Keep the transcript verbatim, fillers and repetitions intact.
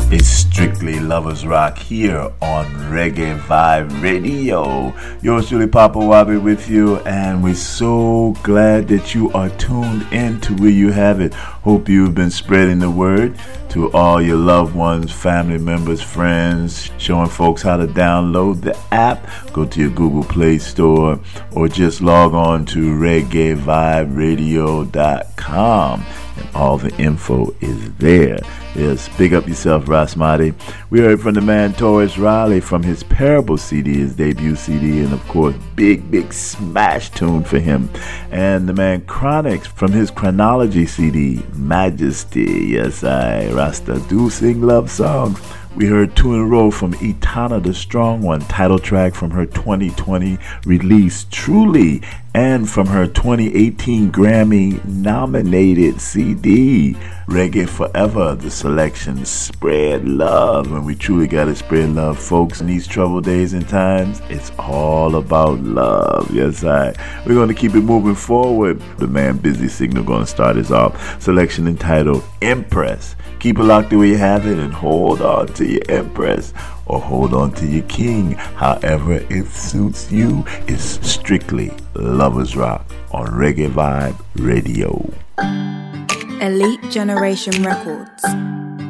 It's strictly Lovers Rock here on Reggae Vibe Radio. Yours truly, Papa Wabi, with you, and we're so glad that you are tuned in to where you have it. Hope you've been spreading the word to all your loved ones, family members, friends, showing folks how to download the app. Go to your Google Play Store or just log on to reggae vibe radio dot com. And all the info is there. Yes, big up yourself, Rasmati. We heard from the man Taurus Riley from his Parable C D, his debut C D, and of course, big, big smash tune for him. And the man Chronix from his Chronology C D, Majesty. Yes, I, Rasta do sing love songs. We heard two in a row from Etana the Strong One, title track from her twenty twenty release, Truly, and from her twenty eighteen Grammy nominated C D, Reggae Forever, the selection, Spread Love. And we truly gotta spread love, folks, in these troubled days and times. It's all about love. Yes, I. We're gonna keep it moving forward. The man Busy Signal gonna start us off. Selection entitled Empress. Keep it locked the way you have it and hold on to your Empress or hold on to your King. However it suits you. It's strictly Lovers Rock on Reggae Vibe Radio. Elite Generation Records.